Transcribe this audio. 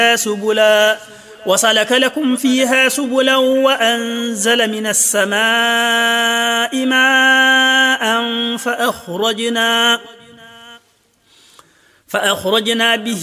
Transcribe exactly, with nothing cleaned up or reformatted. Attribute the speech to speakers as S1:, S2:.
S1: سبلا وسلك لكم فيها سبلا وأنزل من السماء ماء فأخرجنا فأخرجنا به